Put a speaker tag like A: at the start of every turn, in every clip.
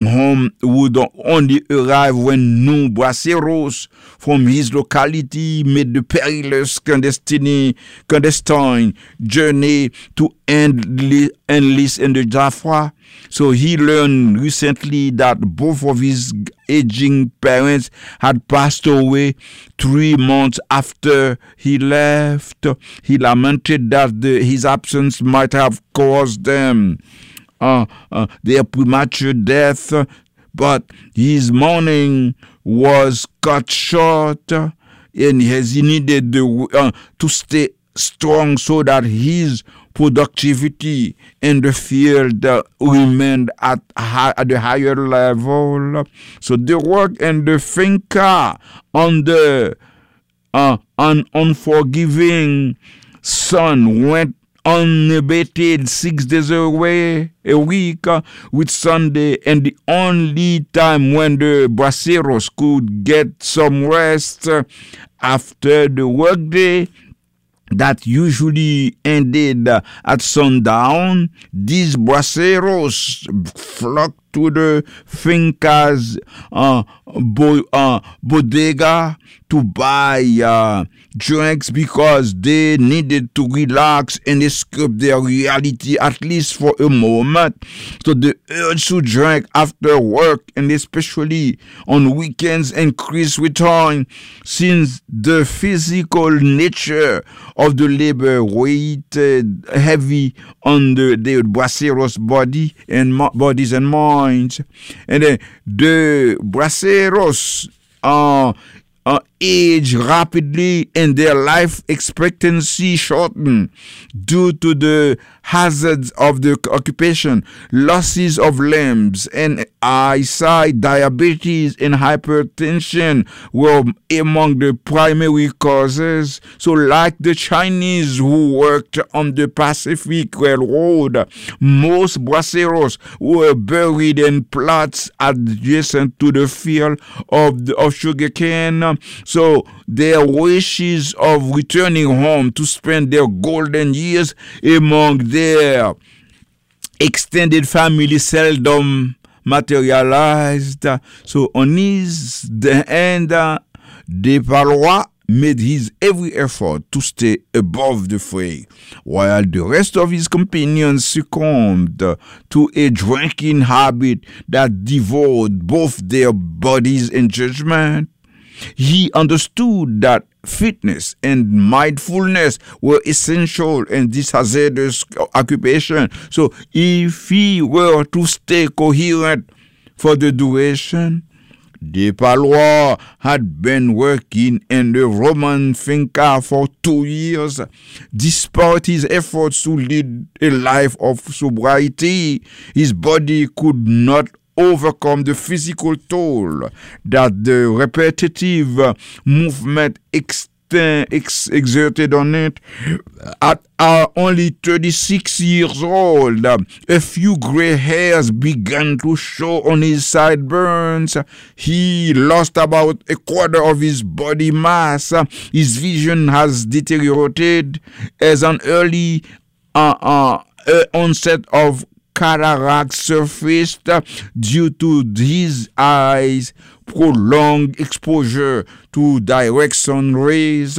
A: home would only arrive when new braceros from his locality made the perilous clandestine journey to enlist in the Jaffa. So he learned recently that both of his aging parents had passed away 3 months after he left. He lamented that his absence might have caused them their premature death, but his mourning was cut short, and he needed to stay strong so that his productivity in the field remained at the higher level. So the work in the finca under an unforgiving sun went unabated 6 days a week, with Sunday and the only time when the braceros could get some rest after the workday that usually ended at sundown. These braceros flocked to the finca's bodega to buy drinks because they needed to relax and escape their reality, at least for a moment. So the urge to drink after work, and especially on weekends, increased with time, since the physical nature of the labor weighed heavy on the braceros' bodies and minds. And then the braceros age rapidly and their life expectancy shortened due to the hazards of the occupation. Losses of limbs and eyesight, diabetes, and hypertension were among the primary causes. So like the Chinese who worked on the Pacific Railroad, most braceros were buried in plots adjacent to the field of sugarcane. So their wishes of returning home to spend their golden years among their extended family seldom materialized. So on the end, Despalouis made his every effort to stay above the fray, while the rest of his companions succumbed to a drinking habit that devoured both their bodies and judgment. He understood that fitness and mindfulness were essential in this hazardous occupation. So if he were to stay coherent for the duration, Despalouis had been working in the Roman finca for 2 years. Despite his efforts to lead a life of sobriety, his body could not overcome the physical toll that the repetitive movement exerted on it. At only 36 years old, a few gray hairs began to show on his sideburns. He lost about a quarter of his body mass. His vision has deteriorated as an early onset of cataract surfaced due to his eyes' prolonged exposure to direct sun rays.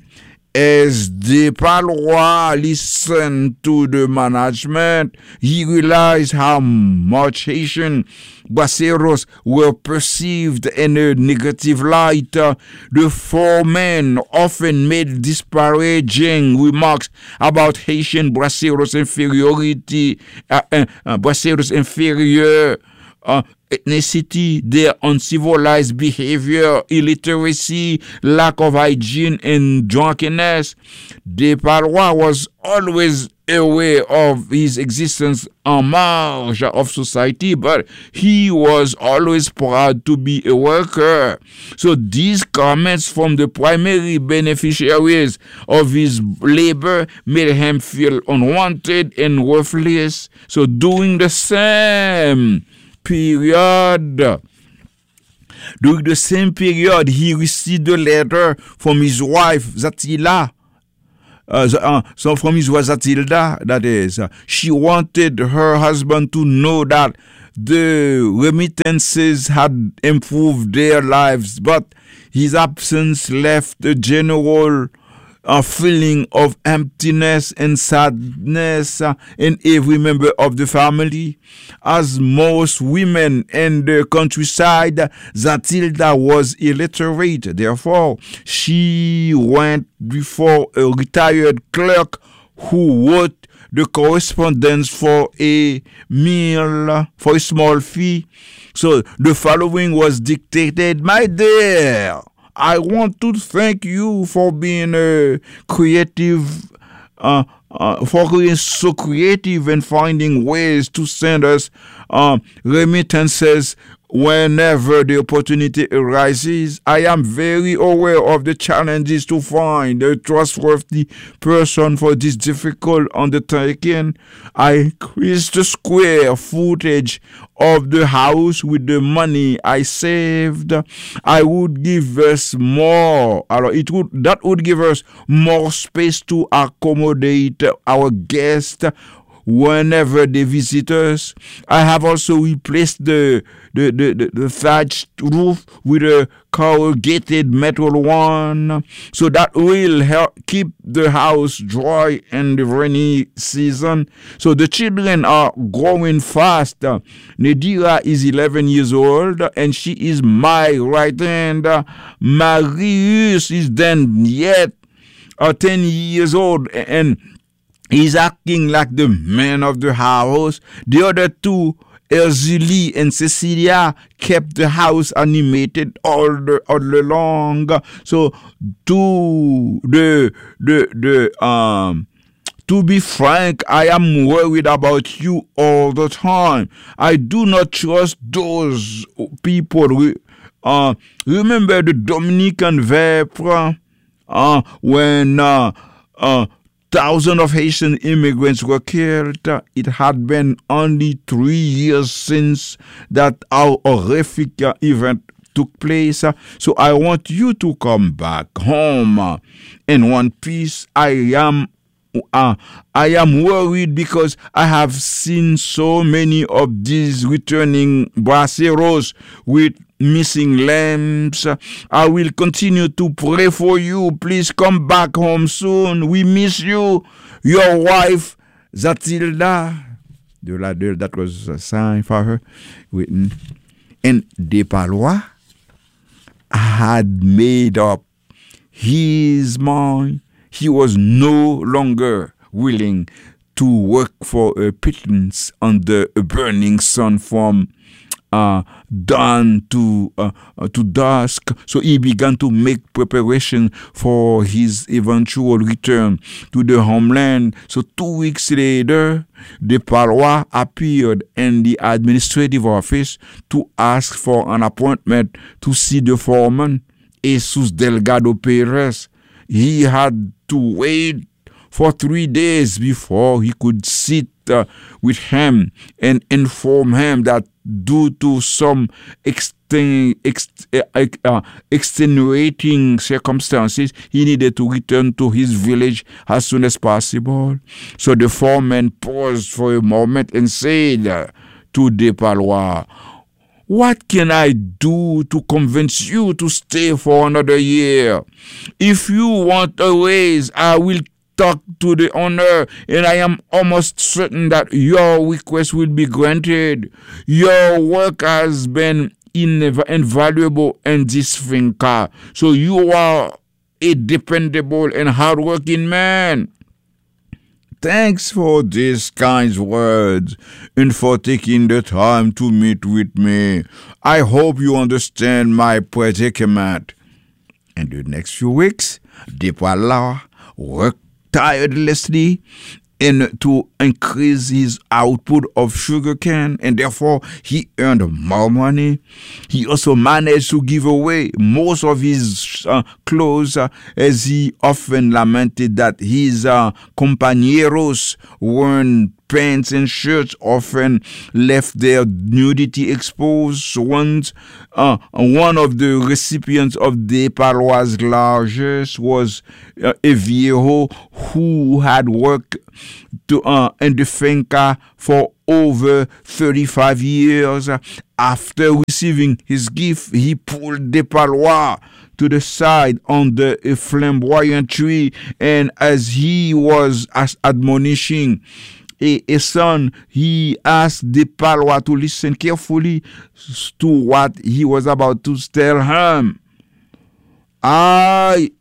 A: As Despalouis listened to the management, he realized how much Haitian braceros were perceived in a negative light. The foremen often made disparaging remarks about Haitian braceros inferiority, braceros inferior ethnicity, their uncivilized behavior, illiteracy, lack of hygiene, and drunkenness. Despalouis was always aware of his existence en marge of society, but he was always proud to be a worker. So these comments from the primary beneficiaries of his labor made him feel unwanted and worthless. So during the same period, he received a letter from his wife, Zatila. From his wife Zatilda, that is. She wanted her husband to know that the remittances had improved their lives, but his absence left a general feeling of emptiness and sadness in every member of the family. As most women in the countryside, Zatilda was illiterate. Therefore, she went before a retired clerk who wrote the correspondence for a meal, for a small fee. So the following was dictated: "My dear, I want to thank you for being creative, for being so creative and finding ways to send us remittances whenever the opportunity arises. I am very aware of the challenges to find a trustworthy person for this difficult undertaking. I increased the square footage of the house with the money I saved. I would give us more. That would give us more space to accommodate our guests whenever they visit us. I have also replaced the thatched roof with a corrugated metal one, so that will help keep the house dry in the rainy season. So the children are growing fast. Nadira is 11 years old and she is my right hand. Marius is then yet 10 years old and he's acting like the man of the house. The other two, Erzuli and Cecilia, kept the house animated all along. So to be frank, I am worried about you all the time. I do not trust those people. Remember the Dominican Vepre when thousands of Haitian immigrants were killed. It had been only 3 years since that horrific event took place. So I want you to come back home in one piece. I am worried because I have seen so many of these returning braceros with missing lambs. I will continue to pray for you. Please come back home soon. We miss you. Your wife, Zatilda. That was a sign for her. And Despalois had made up his mind. He was no longer willing to work for a pittance under a burning sun from dawn to dusk. So he began to make preparation for his eventual return to the homeland. So 2 weeks later, Despalois appeared in the administrative office to ask for an appointment to see the foreman, Jesus Delgado Perez. He had to wait for 3 days before he could sit with him and inform him that due to some extenuating circumstances, he needed to return to his village as soon as possible. So the foreman paused for a moment and said to Despalois, "What can I do to convince you to stay for another year? If you want a raise, I will talk to the owner, and I am almost certain that your request will be granted. Your work has been invaluable in this finca, so you are a dependable and hardworking man." Thanks for these kind words and for taking the time to meet with me. I hope you understand my predicament. In the next few weeks, Despalois worked tirelessly to increase his output of sugarcane, and therefore he earned more money. He also managed to give away most of his clothes, as he often lamented that his compañeros weren't pants and shirts often left their nudity exposed. One of the recipients of De Palois' largesse was a viejo who had worked in the finca for over 35 years. After receiving his gift, he pulled De Palois to the side under a flamboyant tree, and as he was admonishing a son, he asked De Palois to listen carefully to what he was about to tell him. I'm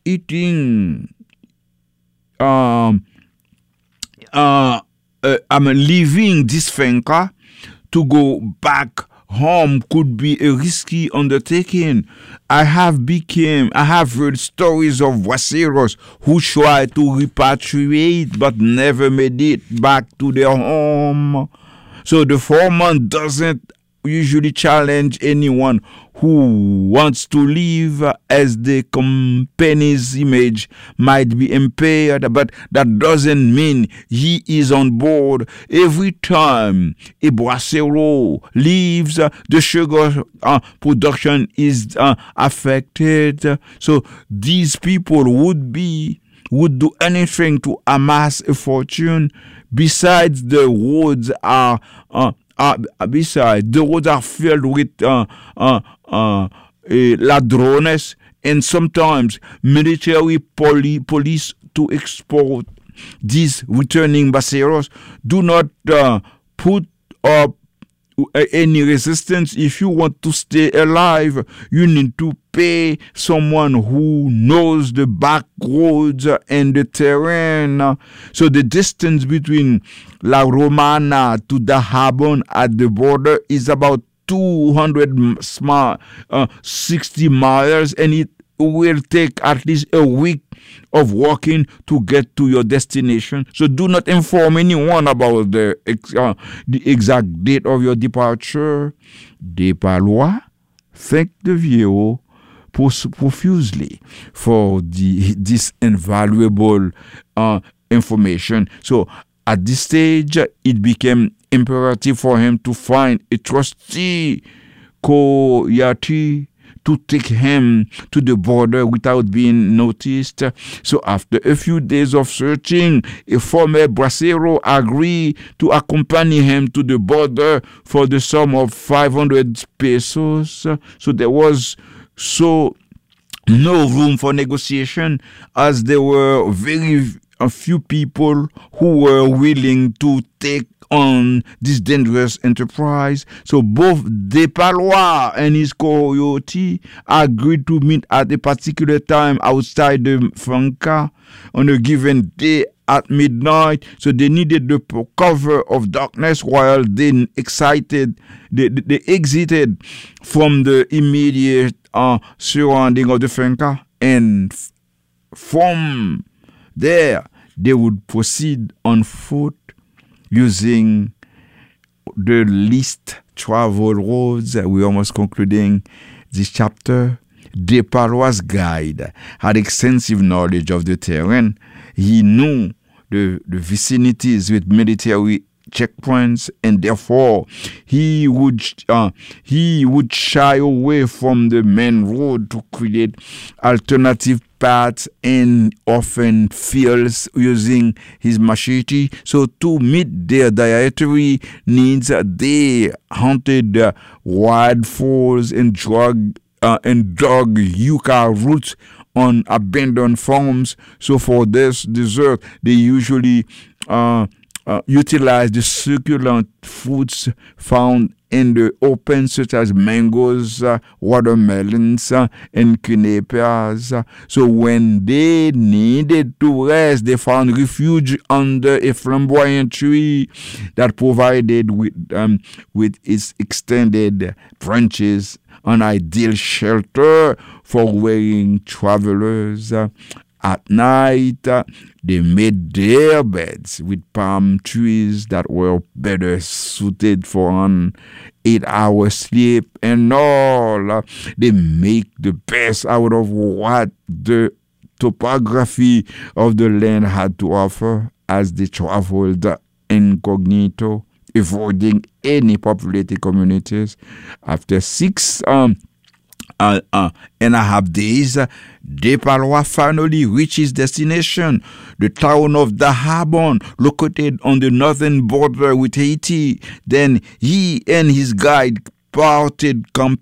A: leaving this finca to go back home could be a risky undertaking. I have heard stories of Braceros who tried to repatriate but never made it back to their home. So the foreman doesn't usually challenge anyone who wants to leave, as the company's image might be impaired, but that doesn't mean he is on board. Every time a bracero leaves, the sugar production is affected. So these people would do anything to amass a fortune. Besides, the roads are filled with ladrones and sometimes military police to export these returning braceros. Do not put up any resistance. If you want to stay alive, you need to pay someone who knows the back roads and the terrain. So the distance between La Romana to Dajabon at the border is about 260 miles, and it will take at least a week of walking to get to your destination. So do not inform anyone about the exact date of your departure. De Palois thanked the viejo profusely for this invaluable information. So at this stage, it became imperative for him to find a trusty coyote to take him to the border without being noticed. So after a few days of searching, a former bracero agreed to accompany him to the border for the sum of 500 pesos. So there was no room for negotiation, as there were very few people who were willing to take on this dangerous enterprise. So both De Palois and his coyote agreed to meet at a particular time outside the finca on a given day at midnight. So they needed the cover of darkness while they exited from the immediate surrounding of the finca, and from there they would proceed on foot using the least traveled roads. We're almost concluding this chapter. De Palois' guide had extensive knowledge of the terrain. He knew the vicinities with military checkpoints, and therefore he would shy away from the main road to create alternative paths and often fields using his machete. So to meet their dietary needs, they hunted wild fowls and dug yucca roots on abandoned farms. So for this dessert, they usually utilize the succulent fruits found in the open, such as mangoes, watermelons, and quinepes. So when they needed to rest, they found refuge under a flamboyant tree that provided with its extended branches an ideal shelter for weary travelers. At night, they made their beds with palm trees that were better suited for an 8-hour sleep, and all. They make the best out of what the topography of the land had to offer as they traveled incognito, avoiding any populated communities. After 6.5 days, Depalois finally reached his destination, the town of Dajabon, located on the northern border with Haiti. Then he and his guide parted